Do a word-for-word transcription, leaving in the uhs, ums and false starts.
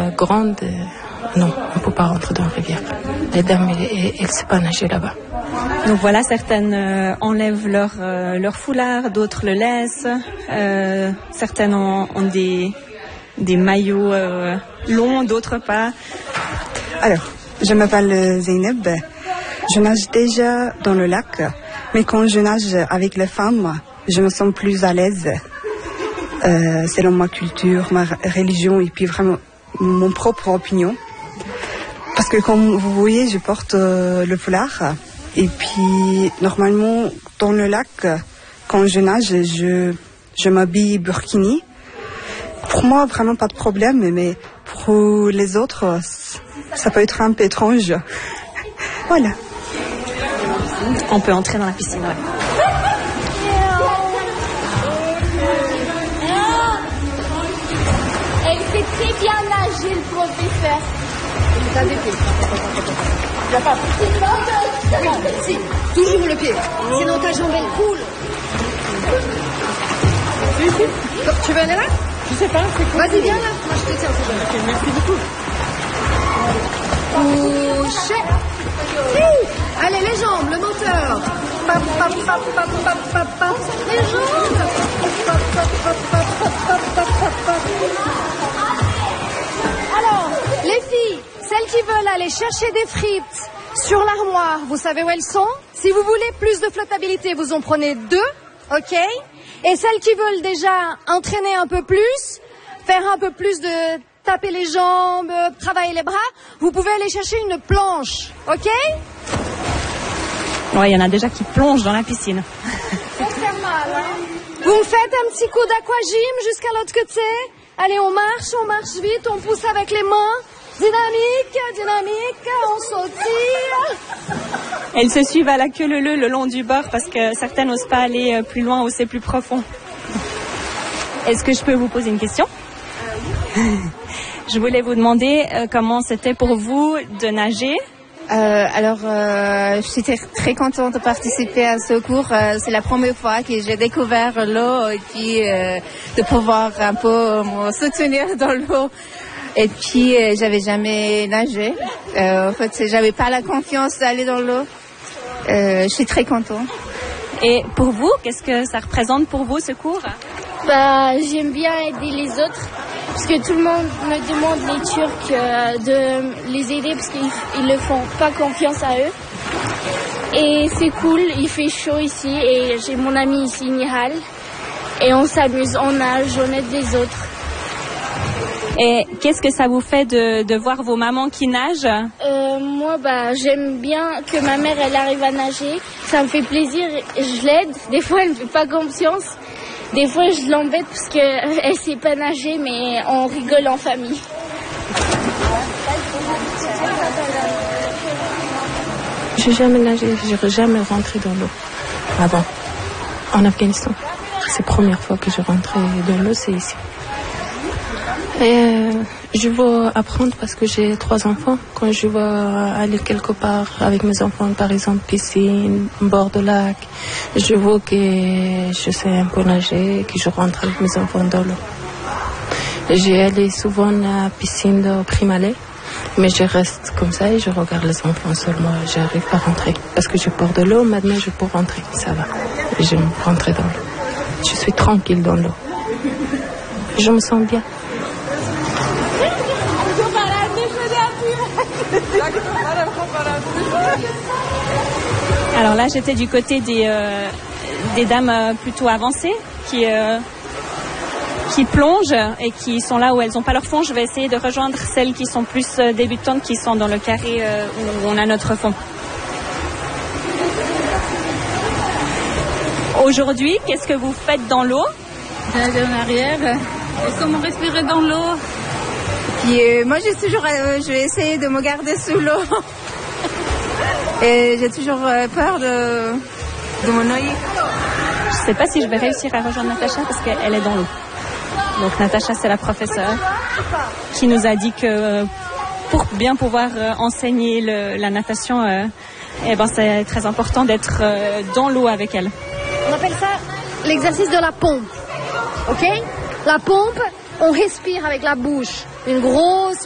rivière grande, euh, non, on ne peut pas rentrer dans la rivière. Les dames, elles ne savent pas nager là-bas. Donc voilà, certaines euh, enlèvent leur, euh, leur foulard, d'autres le laissent. Euh, certaines ont, ont des, des maillots euh, longs, d'autres pas. Alors, je m'appelle Zeynep. Je nage déjà dans le lac, mais quand je nage avec les femmes, je me sens plus à l'aise. Euh, selon ma culture, ma religion et puis vraiment mon propre opinion. Parce que comme vous voyez, je porte euh, le foulard. Et puis, normalement, dans le lac, quand je nage, je, je m'habille burkini. Pour moi, vraiment pas de problème, mais pour les autres, ça peut être un peu étrange. Voilà. On peut entrer dans la piscine, ouais. Elle sait très bien nager, le professeur. T'as des pieds. Il n'y a pas. Oui, si, toujours le pied. Sinon ta jambe elle coule. Tu veux aller là? Je sais pas. Vas-y, viens là. Moi je te tiens, c'est bon. Ok, merci beaucoup. Couché. Si. Allez, les jambes, le moteur. Pap, pap, pap, pap, pap, pap, pap. Les jambes. Pap, pap, pap, pap, pap, pap, pap, pap. Alors, les filles, celles qui veulent aller chercher des frites sur l'armoire, vous savez où elles sont? Si vous voulez plus de flottabilité, vous en prenez deux, ok? Et celles qui veulent déjà entraîner un peu plus, faire un peu plus de taper les jambes, travailler les bras, vous pouvez aller chercher une planche, ok? Ouais, il y en a déjà qui plongent dans la piscine. Ça fait mal, hein? Vous me faites un petit coup d'aquagym jusqu'à l'autre côté? Allez, on marche, on marche vite, on pousse avec les mains. Dynamique, dynamique, on sautille. Elles se suivent à la queue leu leu le long du bord parce que certaines n'osent pas aller plus loin où c'est plus profond. Est-ce que je peux vous poser une question? euh, oui. Je voulais vous demander euh, comment c'était pour vous de nager. Euh, alors, euh, j'étais très contente de participer à ce cours. Euh, c'est la première fois que j'ai découvert l'eau et puis euh, de pouvoir un peu me soutenir dans l'eau. Et puis, euh, j'avais jamais nagé. Euh, en fait, j'avais pas la confiance d'aller dans l'eau. Euh, je suis très contente. Et pour vous, qu'est-ce que ça représente pour vous ce cours? Bah, j'aime bien aider les autres. Parce que tout le monde me demande, les Turcs, euh, de les aider parce qu'ils ne font pas confiance à eux. Et c'est cool, il fait chaud ici et j'ai mon ami ici, Nihal. Et on s'amuse, on nage, on aide les autres. Et qu'est-ce que ça vous fait de, de voir vos mamans qui nagent? euh, Moi, bah, j'aime bien que ma mère, elle arrive à nager. Ça me fait plaisir, je l'aide. Des fois, elle ne me fait pas confiance. Des fois, je l'embête parce qu'elle ne sait pas nager, mais on rigole en famille. Je n'ai jamais nagé, je n'ai jamais rentré dans l'eau avant, en Afghanistan. C'est la première fois que je rentrais dans l'eau, c'est ici. Et euh, je veux apprendre parce que j'ai trois enfants. Quand je veux aller quelque part avec mes enfants, par exemple piscine, bord de lac, je veux que je sais un peu nager, que je rentre avec mes enfants dans l'eau. J'ai allé souvent à la piscine de Primalais, mais je reste comme ça et je regarde les enfants seulement. J'arrive pas à rentrer parce que je porte de l'eau. Maintenant, je peux rentrer, ça va. Et je me rentrer dans l'eau. Je suis tranquille dans l'eau. Je me sens bien. Alors là, j'étais du côté des, euh, des dames euh, plutôt avancées qui, euh, qui plongent et qui sont là où elles n'ont pas leur fond. Je vais essayer de rejoindre celles qui sont plus euh, débutantes, qui sont dans le carré euh, où on a notre fond. Aujourd'hui, qu'est-ce que vous faites dans l'eau? Nager en arrière. Et comment respirer dans l'eau? Puis euh, moi, j'ai toujours, euh, je vais essayer de me garder sous l'eau. Et j'ai toujours euh, peur de, de me noyer. Je ne sais pas si je vais réussir à rejoindre Natacha parce qu'elle est dans l'eau. Donc Natacha, c'est la professeure qui nous a dit que pour bien pouvoir euh, enseigner le, la natation, euh, eh ben, c'est très important d'être euh, dans l'eau avec elle. On appelle ça l'exercice de la pompe. Ok? La pompe, on respire avec la bouche. Une grosse